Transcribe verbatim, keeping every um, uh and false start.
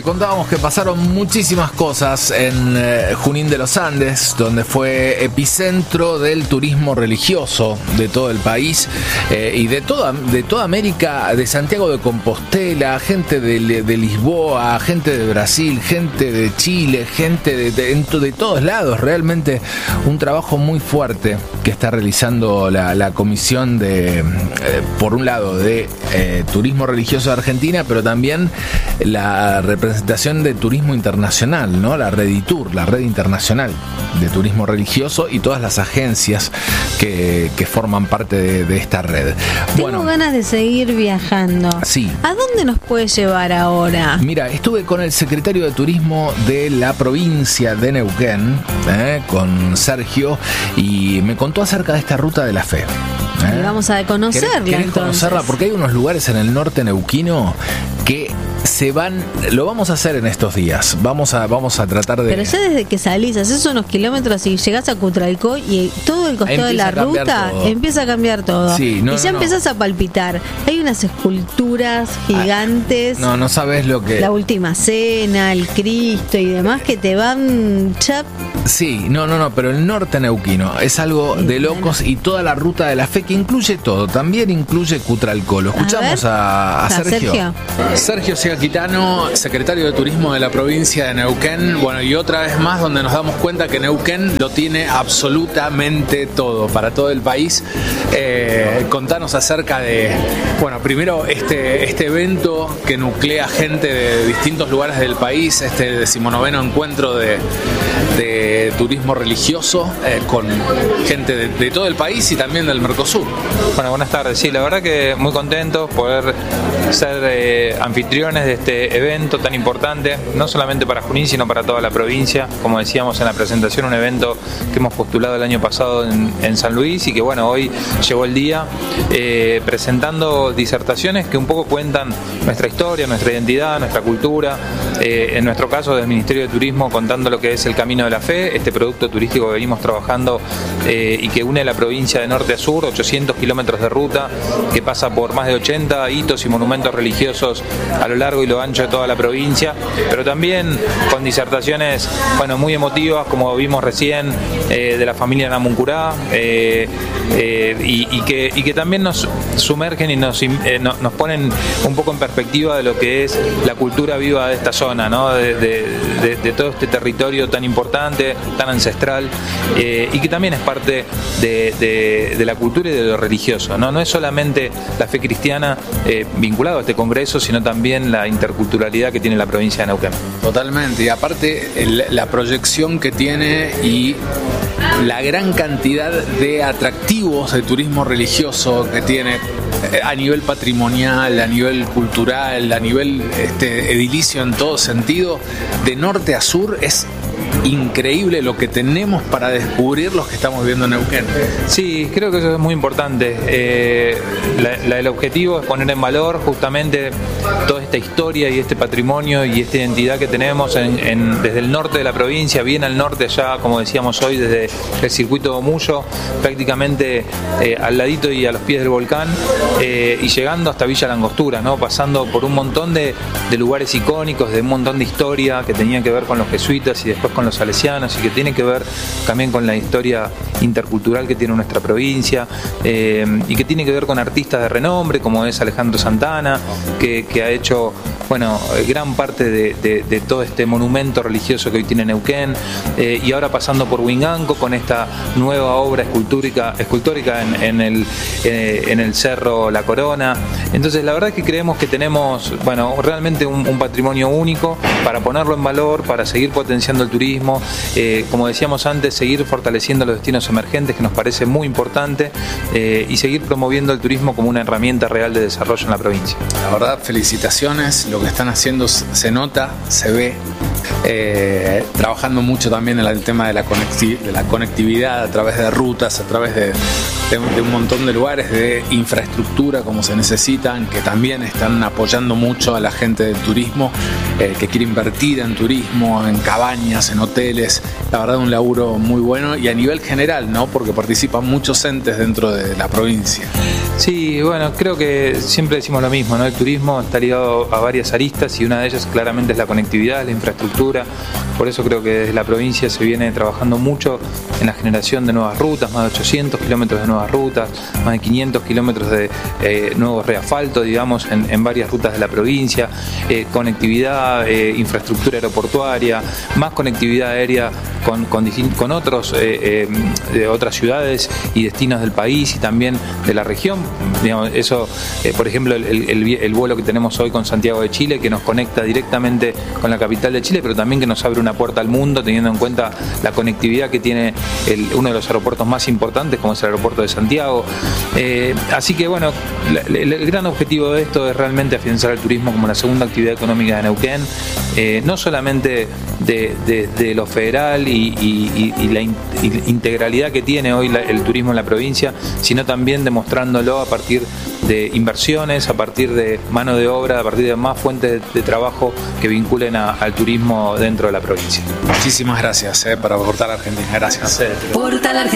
contábamos que pasaron muchísimas cosas en eh, Junín de los Andes, donde fue epicentro del turismo religioso de todo el país eh, y de toda, de toda América, de Santiago de Compostela, gente de, de Lisboa, gente de Brasil, gente de Chile, gente de, de, de todos lados. Realmente un trabajo muy fuerte que está realizando la, la comisión de, eh, por un lado, de eh, turismo religioso de Argentina, pero también la representación de turismo internacional, ¿no? La Reditur, la red internacional de turismo religioso y todas las agencias que, que forman parte de, de esta red. Tengo bueno, ganas de seguir viajando. Sí. ¿A dónde nos puede llevar ahora? Mira, estuve con el secretario de Turismo de la provincia de Neuquén, eh, con Sergio, y me contó acerca de esta ruta de la fe. ¿Eh? Y vamos a conocerla. ¿Querés, querés conocerla? Porque hay unos lugares en el norte neuquino que se van, lo vamos a hacer en estos días. Vamos a, vamos a tratar de. Pero ya desde que salís, haces unos kilómetros y llegás a Cutralcó y todo el costado de la ruta todo. empieza a cambiar todo. Sí, no, y ya no, empezás no. a palpitar. Hay unas esculturas gigantes. No, no sabes lo que. La Última Cena, el Cristo y demás que te van ya. Sí, no, no, no, pero el norte neuquino es algo sí, de locos bueno. Y toda la ruta de la fe que incluye todo, también incluye Cutralcó. Lo escuchamos a, a, a Sergio. Sergio. Sergio Segaquitano, secretario de Turismo de la provincia de Neuquén. Bueno, y otra vez más donde nos damos cuenta que Neuquén lo tiene absolutamente todo, para todo el país. Eh, contanos acerca de, bueno, primero este, este evento que nuclea gente de distintos lugares del país, este decimonoveno encuentro de, de turismo religioso eh, con gente de, de todo el país y también del Mercosur. Bueno, buenas tardes. Sí, la verdad que muy contento poder ser eh, anfitriones de este evento tan importante, no solamente para Junín, sino para toda la provincia. Como decíamos en la presentación, un evento que hemos postulado el año pasado en, en San Luis y que bueno, hoy llegó el día eh, presentando disertaciones que un poco cuentan nuestra historia, nuestra identidad, nuestra cultura. Eh, en nuestro caso del Ministerio de Turismo, contando lo que es el Camino de la Fe, este producto turístico que venimos trabajando eh, y que une la provincia de norte a sur, ochocientos kilómetros de ruta, que pasa por más de ochenta hitos y monumentos religiosos a lo largo y lo ancho de toda la provincia, pero también con disertaciones bueno, muy emotivas, como vimos recién, eh, de la familia Namuncurá, eh, eh, y, y, que, y que también nos sumergen y nos, eh, no, nos ponen un poco en perspectiva de lo que es la cultura viva de esta zona, ¿no? de, de, de, de todo este territorio tan importante, tan ancestral, eh, y que también es parte de, de, de la cultura y de lo religioso, ¿no? No es solamente la fe cristiana eh, vinculada a este congreso, sino también la interculturalidad que tiene la provincia de Neuquén. Totalmente, y aparte el, la proyección que tiene y la gran cantidad de atractivos de turismo religioso que tiene a nivel patrimonial, a nivel cultural, a nivel este, edilicio en todo sentido, de norte a sur, es increíble lo que tenemos para descubrir los que estamos viviendo en Neuquén. Sí, creo que eso es muy importante. Eh, la, la, el objetivo es poner en valor justamente toda esta historia y este patrimonio y esta identidad que tenemos en, en, desde el norte de la provincia, bien al norte ya, como decíamos hoy, desde el circuito de Omullo, prácticamente eh, al ladito y a los pies del volcán, eh, y llegando hasta Villa Langostura, ¿no? Pasando por un montón de, de lugares icónicos, de un montón de historia que tenían que ver con los jesuitas y después con los salesianos y que tiene que ver también con la historia intercultural que tiene nuestra provincia, eh, y que tiene que ver con artistas de renombre como es Alejandro Santana, que, que ha hecho bueno, gran parte de, de, de todo este monumento religioso que hoy tiene Neuquén, eh, y ahora pasando por Huinganco con esta nueva obra escultórica, escultórica en, en, el, eh, en el Cerro La Corona. Entonces la verdad es que creemos que tenemos bueno, realmente un, un patrimonio único para ponerlo en valor, para seguir potenciando el turismo, eh, como decíamos antes, seguir fortaleciendo los destinos emergentes, que nos parece muy importante, eh, y seguir promoviendo el turismo como una herramienta real de desarrollo en la provincia. La verdad, felicitaciones, lo que están haciendo se nota, se ve, eh, trabajando mucho también en el tema de la, conecti- de la conectividad a través de rutas, a través de, de, de un montón de lugares, de infraestructura como se necesitan, que también están apoyando mucho a la gente del turismo, eh, que quiere invertir en turismo, en cabañas, en hoteles. La verdad, un laburo muy bueno y a nivel general, ¿no? Porque participan muchos entes dentro de la provincia. Sí, bueno, creo que siempre decimos lo mismo, ¿no? El turismo está ligado a varias aristas y una de ellas claramente es la conectividad, la infraestructura. Por eso creo que desde la provincia se viene trabajando mucho en la generación de nuevas rutas, más de ochocientos kilómetros de nuevas rutas, más de quinientos kilómetros de eh, nuevos reasfaltos, digamos, en, en varias rutas de la provincia, eh, conectividad, eh, infraestructura aeroportuaria, más conectividad aérea con, con, con otros, eh, eh, de otras ciudades y destinos del país y también de la región. Digamos, eso, eh, por ejemplo, el, el, el vuelo que tenemos hoy con Santiago de Chile, que nos conecta directamente con la capital de Chile, pero también que nos abre una puerta al mundo, teniendo en cuenta la conectividad que tiene el, uno de los aeropuertos más importantes, como es el aeropuerto de Santiago. Eh, así que, bueno, el, el gran objetivo de esto es realmente afianzar el turismo como la segunda actividad económica de Neuquén, eh, no solamente de, de, de lo federal y, y, y, y la in, y integralidad que tiene hoy la, el turismo en la provincia, sino también demostrándolo a partir de inversiones, a partir de mano de obra, a partir de más fuentes de, de trabajo que vinculen a, al turismo dentro de la provincia. Muchísimas gracias eh, para Portal Argentina. Gracias. Portal Argentina.